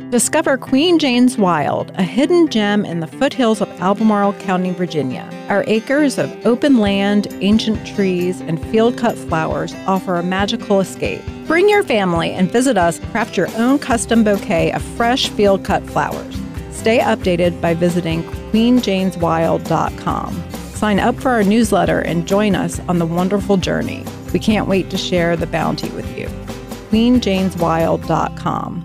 Discover Queen Jane's Wild, a hidden gem in the foothills of Albemarle County, Virginia. Our acres of open land, ancient trees, and field-cut flowers offer a magical escape. Bring your family and visit us. Craft your own custom bouquet of fresh field-cut flowers. Stay updated by visiting queenjaneswild.com. Sign up for our newsletter and join us on the wonderful journey. We can't wait to share the bounty with you. queenjaneswild.com.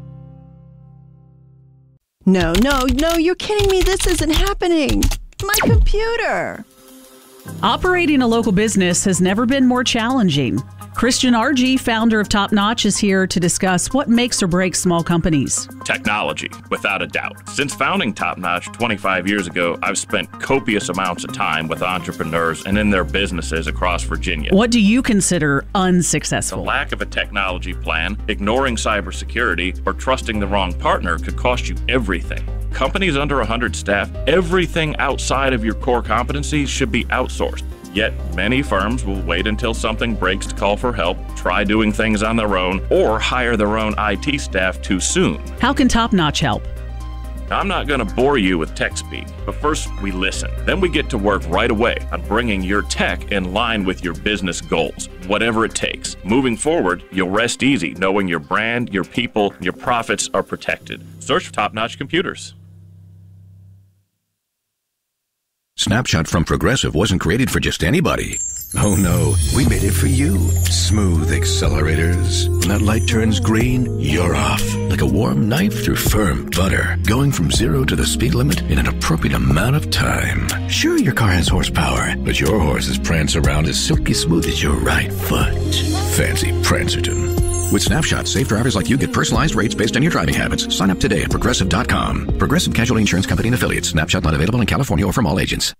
No, you're kidding me. This isn't happening. My computer. Operating a local business has never been more challenging. Christian RG, founder of Top Notch, is here to discuss what makes or breaks small companies. Technology, without a doubt. Since founding Top Notch 25 years ago, I've spent copious amounts of time with entrepreneurs and in their businesses across Virginia. What do you consider unsuccessful? The lack of a technology plan, ignoring cybersecurity, or trusting the wrong partner could cost you everything. Companies under 100 staff, everything outside of your core competencies should be outsourced. Yet, many firms will wait until something breaks to call for help, try doing things on their own, or hire their own IT staff too soon. How can Top Notch help? I'm not going to bore you with tech speak, but first we listen. Then we get to work right away on bringing your tech in line with your business goals, whatever it takes. Moving forward, you'll rest easy knowing your brand, your people, and your profits are protected. Search for Top Notch Computers. Snapshot from Progressive wasn't created for just anybody. Oh no, we made it for you. Smooth accelerators. When that light turns green, you're off. Like a warm knife through firm butter. Going from 0 to the speed limit in an appropriate amount of time. Sure, your car has horsepower, but your horses prance around as silky smooth as your right foot. Fancy Prancerton. With Snapshot, safe drivers like you get personalized rates based on your driving habits. Sign up today at Progressive.com. Progressive Casualty Insurance Company and Affiliates. Snapshot not available in California or from all agents.